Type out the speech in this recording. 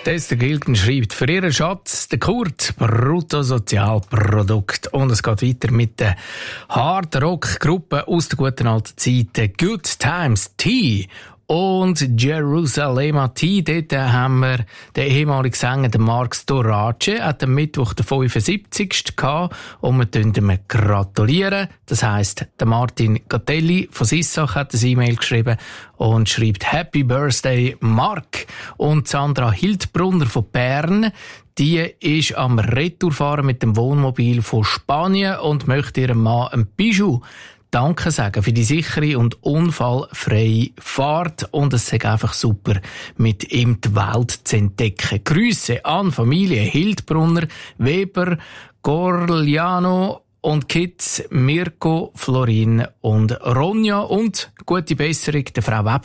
Der Gilgen schreibt für ihren Schatz, der Kurt, Bruttosozialprodukt. Und es geht weiter mit der Hard-Rock-Gruppe aus der guten alten Zeit, Good Times Tea. Und Jerusalem Tea, dort haben wir den ehemaligen Sänger, den Mark Storace, hat am Mittwoch den 75. gehabt. Und wir ihm gratulieren. Das heisst, der Martin Gatelli von Sissach hat ein E-Mail geschrieben und schreibt Happy Birthday, Mark. Und Sandra Hildbrunner von Bern, die ist am Retourfahren mit dem Wohnmobil von Spanien und möchte ihrem Mann ein Bijou Danke sagen für die sichere und unfallfreie Fahrt. Und es ist einfach super, mit ihm die Welt zu entdecken. Grüße an Familie Hildbrunner, Weber, Gorliano und Kids Mirko, Florin und Ronja. Und gute Besserung der Frau Web